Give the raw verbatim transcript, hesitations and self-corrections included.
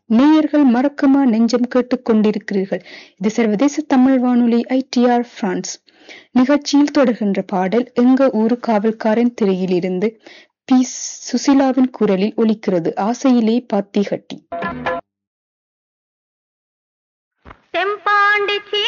நேயர்கள் மறக்குமா நெஞ்சம் கேட்டுக் கொண்டிருக்கிறீர்கள். இது சர்வதேச தமிழ் வானொலி ஐ டி ஆர் பிரான்ஸ். நிகழ்ச்சியில் தொடர்கின்ற பாடல் எங்க ஊரு காவல்காரன் திரையிலிருந்து பி சுசிலாவின் குரலில் ஒலிக்கிறது. ஆசையிலே பாத்தி கட்டி. செம்பாண்டி